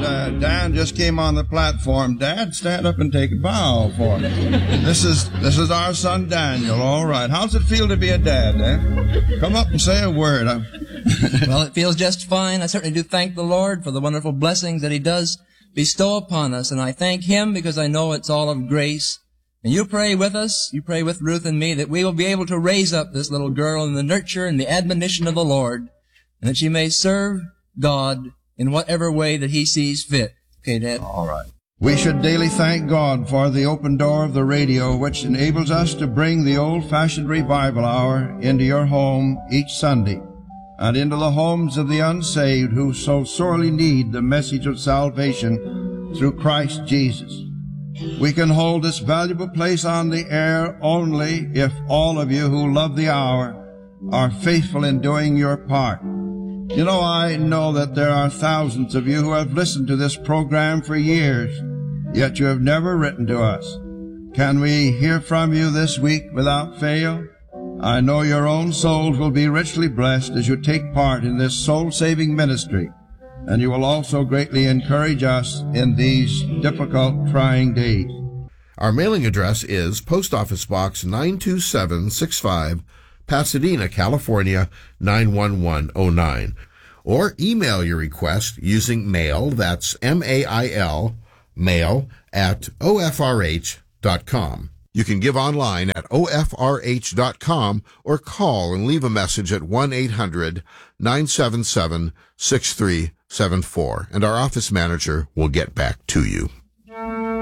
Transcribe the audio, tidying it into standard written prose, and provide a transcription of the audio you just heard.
Dan just came on the platform. Dad, stand up and take a bow for me. This is our son Daniel. All right. How's it feel to be a dad, eh? Come up and say a word. Well, it feels just fine. I certainly do thank the Lord for the wonderful blessings that He does bestow upon us, and I thank Him because I know it's all of grace. And you pray with us, you pray with Ruth and me, that we will be able to raise up this little girl in the nurture and the admonition of the Lord, and that she may serve God in whatever way that He sees fit. Okay, Dad? All right. We should daily thank God for the open door of the radio, which enables us to bring the old-fashioned revival hour into your home each Sunday, and into the homes of the unsaved who so sorely need the message of salvation through Christ Jesus. We can hold this valuable place on the air only if all of you who love the hour are faithful in doing your part. You know, I know that there are thousands of you who have listened to this program for years, yet you have never written to us. Can we hear from you this week without fail? I know your own souls will be richly blessed as you take part in this soul-saving ministry, and you will also greatly encourage us in these difficult, trying days. Our mailing address is Post Office Box 92765, Pasadena, California, 91109. Or email your request using mail, that's M-A-I-L, mail at ofrh.com. You can give online at ofrh.com or call and leave a message at 1-800-977-6374, and our office manager will get back to you.